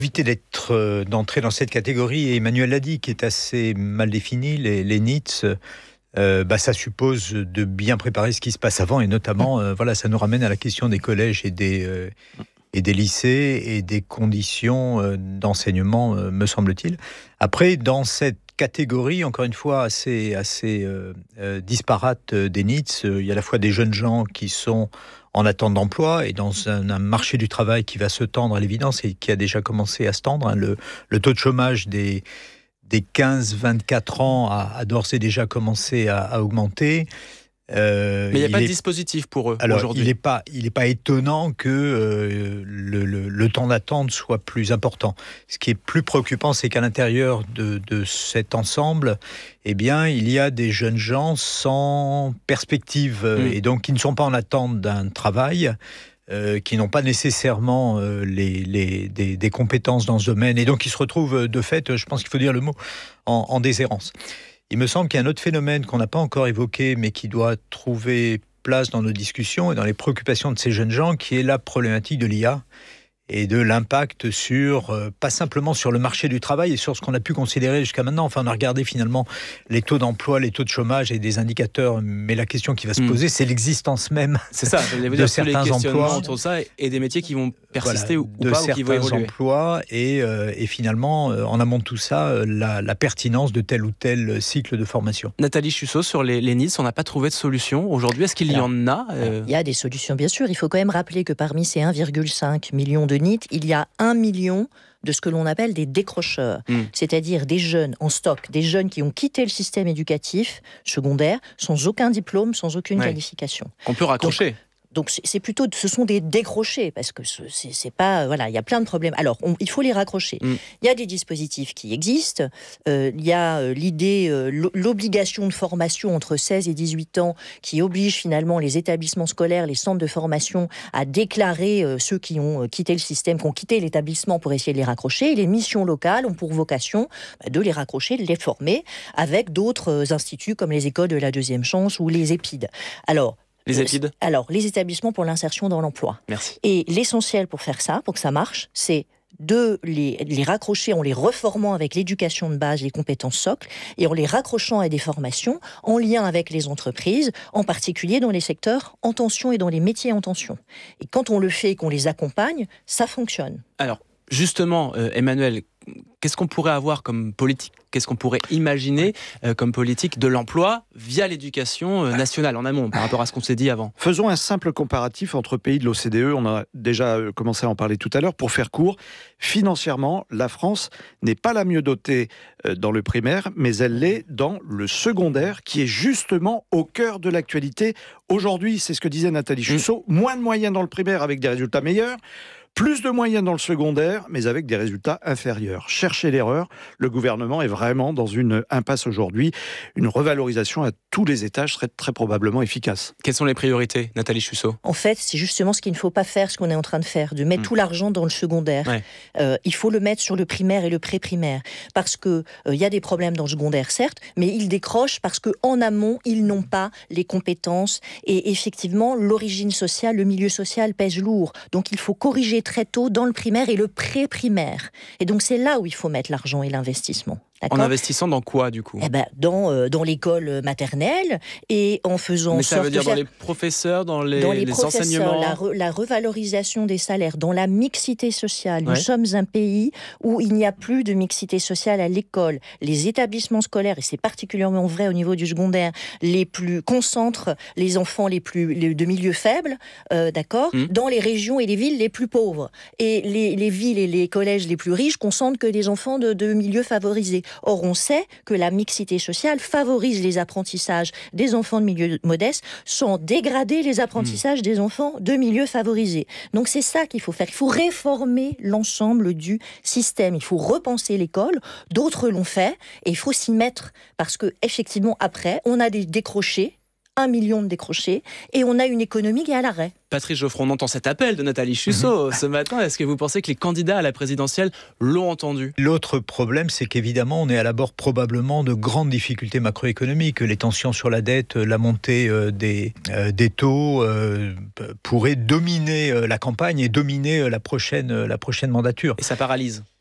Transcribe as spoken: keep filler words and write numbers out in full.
Éviter d'être, euh, d'entrer dans cette catégorie, et Emmanuel l'a dit, qui est assez mal définie, les, les N I T S, euh, bah, ça suppose de bien préparer ce qui se passe avant, et notamment, euh, voilà, ça nous ramène à la question des collèges et des, euh, et des lycées, et des conditions euh, d'enseignement, euh, me semble-t-il. Après, dans cette catégorie, encore une fois, assez, assez euh, euh, disparate euh, des N I T S, euh, il y a à la fois des jeunes gens qui sont en attente d'emploi, et dans un, un marché du travail qui va se tendre à l'évidence, et qui a déjà commencé à se tendre. Hein. Le, le taux de chômage des, des quinze vingt-quatre ans a, a d'ores et déjà commencé à, à augmenter. Euh, Mais il n'y a pas est... de dispositif pour eux Alors, aujourd'hui. Il n'est pas, il n'est pas étonnant que euh, le, le, le temps d'attente soit plus important. Ce qui est plus préoccupant, c'est qu'à l'intérieur de, de cet ensemble, eh bien, il y a des jeunes gens sans perspective, mmh. et donc qui ne sont pas en attente d'un travail, euh, qui n'ont pas nécessairement euh, les, les, des, des compétences dans ce domaine, et donc qui se retrouvent de fait, je pense qu'il faut dire le mot, en, en déshérence. Il me semble qu'il y a un autre phénomène qu'on n'a pas encore évoqué, mais qui doit trouver place dans nos discussions et dans les préoccupations de ces jeunes gens, qui est la problématique de l'I A et de l'impact sur, euh, pas simplement sur le marché du travail et sur ce qu'on a pu considérer jusqu'à maintenant. Enfin, on a regardé finalement les taux d'emploi, les taux de chômage et des indicateurs, mais la question qui va se poser, mmh. c'est l'existence même c'est ça, de dire, certains les emplois. Autour de ça, et des métiers qui vont persister, voilà, ou, ou pas, ou qui vont évoluer. De certains emplois, et, euh, et finalement, euh, en amont de tout ça, euh, la, la pertinence de tel ou tel cycle de formation. Nathalie Chusseau, sur les, les N I T S, on n'a pas trouvé de solution aujourd'hui. Est-ce qu'il y en a euh... Il y a des solutions, bien sûr. Il faut quand même rappeler que parmi ces un virgule cinq million de N I T, il y a un million de ce que l'on appelle des décrocheurs, mmh. c'est-à-dire des jeunes en stock, des jeunes qui ont quitté le système éducatif secondaire sans aucun diplôme, sans aucune ouais. qualification. On peut raccrocher. Donc, Donc c'est plutôt, ce sont des décrochés, parce que c'est, c'est pas, voilà, il y a plein de problèmes. Alors, on, il faut les raccrocher. Mm. Il y a des dispositifs qui existent. Euh, il y a euh, l'idée, euh, l'obligation de formation entre seize et dix-huit ans, qui oblige finalement les établissements scolaires, les centres de formation, à déclarer euh, ceux qui ont quitté le système, qui ont quitté l'établissement pour essayer de les raccrocher. Et les missions locales ont pour vocation bah, de les raccrocher, de les former, avec d'autres instituts comme les écoles de la deuxième chance ou les EPID. Alors, Les épides Alors, les établissements pour l'insertion dans l'emploi. Merci. Et l'essentiel pour faire ça, pour que ça marche, c'est de les, les raccrocher en les reformant avec l'éducation de base, les compétences socles, et en les raccrochant à des formations en lien avec les entreprises, en particulier dans les secteurs en tension et dans les métiers en tension. Et quand on le fait et qu'on les accompagne, ça fonctionne. Alors, justement, euh, Emmanuel, qu'est-ce qu'on pourrait avoir comme politique ? Qu'est-ce qu'on pourrait imaginer euh, comme politique de l'emploi via l'éducation euh, nationale en amont, par rapport à ce qu'on s'est dit avant ? Faisons un simple comparatif entre pays de l'O C D E, on a déjà commencé à en parler tout à l'heure. Pour faire court, financièrement, la France n'est pas la mieux dotée euh, dans le primaire, mais elle l'est dans le secondaire, qui est justement au cœur de l'actualité. Aujourd'hui, c'est ce que disait Nathalie Chusseau, mmh. moins de moyens dans le primaire avec des résultats meilleurs, plus de moyens dans le secondaire, mais avec des résultats inférieurs. Cherchez l'erreur, le gouvernement est vraiment dans une impasse aujourd'hui. Une revalorisation à tous les étages serait très probablement efficace. Quelles sont les priorités, Nathalie Chusseau ? En fait, c'est justement ce qu'il ne faut pas faire, ce qu'on est en train de faire, de mettre mmh. tout l'argent dans le secondaire. Ouais. Euh, il faut le mettre sur le primaire et le pré-primaire, parce qu'il euh, y a des problèmes dans le secondaire, certes, mais ils décrochent parce qu'en amont, ils n'ont pas les compétences, et effectivement, l'origine sociale, le milieu social pèse lourd. Donc il faut corriger très tôt dans le primaire et le pré-primaire. Et donc c'est là où il faut mettre l'argent et l'investissement. D'accord. En investissant dans quoi, du coup ? Eh ben, dans, euh, dans l'école maternelle, et en faisant Mais ça sorte veut dire de dans faire... les professeurs, dans les, dans les, les professeurs, enseignements la, re, la revalorisation des salaires, dans la mixité sociale. Ouais. Nous sommes un pays où il n'y a plus de mixité sociale à l'école. Les établissements scolaires, et c'est particulièrement vrai au niveau du secondaire, les plus concentrent les enfants les plus les, de milieux faibles, euh, d'accord, mmh. dans les régions et les villes les plus pauvres. Et les, les villes et les collèges les plus riches concentrent que des enfants de, de milieux favorisés. Or, on sait que la mixité sociale favorise les apprentissages des enfants de milieux modestes sans dégrader les apprentissages mmh. des enfants de milieux favorisés. Donc c'est ça qu'il faut faire. Il faut réformer l'ensemble du système. Il faut repenser l'école. D'autres l'ont fait et il faut s'y mettre parce que effectivement après, on a des décrochés un million de décrochés et on a une économie qui est à l'arrêt. Patrice Geoffroy, on entend cet appel de Nathalie Chusseau ce matin. Est-ce que vous pensez que les candidats à la présidentielle l'ont entendu ? L'autre problème, c'est qu'évidemment, on est à l'abord probablement de grandes difficultés macroéconomiques. Les tensions sur la dette, la montée euh, des, euh, des taux euh, pourraient dominer euh, la campagne et dominer euh, la prochaine, euh, la prochaine mandature. Et ça paralyse ?